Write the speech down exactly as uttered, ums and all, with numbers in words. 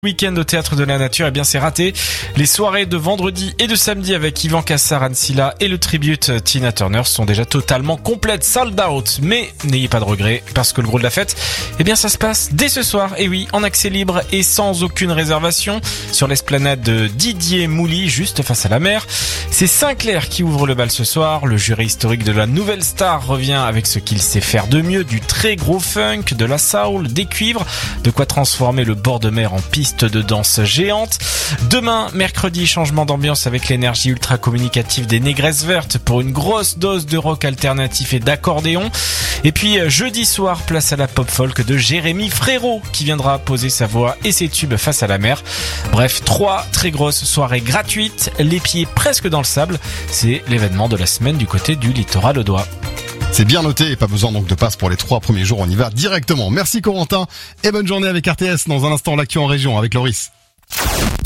Week-end au Théâtre de la Nature, eh bien c'est raté. Les soirées de vendredi et de samedi avec Yvan Cassar, Anne Silla et le tribute Tina Turner sont déjà totalement complètes, sold out. Mais n'ayez pas de regrets, parce que le gros de la fête, eh bien ça se passe dès ce soir. Et oui, en accès libre et sans aucune réservation, sur l'esplanade de Didier Mouly, juste face à la mer. C'est Sinclair qui ouvre le bal ce soir. Le jury historique de la nouvelle star revient avec ce qu'il sait faire de mieux, du très gros funk, de la soul, des cuivres, de quoi transformer le bord de mer en piste de danse géante. Demain, mercredi, changement d'ambiance avec l'énergie ultra communicative des Négresses Vertes pour une grosse dose de rock alternatif et d'accordéon. Et puis jeudi soir, place à la pop folk de Jérémy Frérot qui viendra poser sa voix et ses tubes face à la mer. Bref, trois très grosses soirées gratuites, les pieds presque dans le sable. C'est l'événement de la semaine du côté du littoral audois. C'est bien noté et pas besoin donc de passe pour les trois premiers jours, on y va directement. Merci Corentin et bonne journée avec R T S. Dans un instant, l'actu en région avec Loris.